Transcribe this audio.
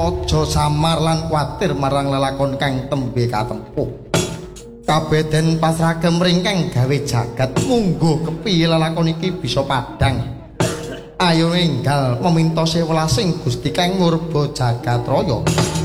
aja samar lan kuwatir marang lelakon kang tembe katempuh. Kabeh den pasragem ringkang gawe jagat munggo kepiye lelakon iki bisa padhang. Ayo enggal meminta sewelasing Gusti kang ngurba jagat raya.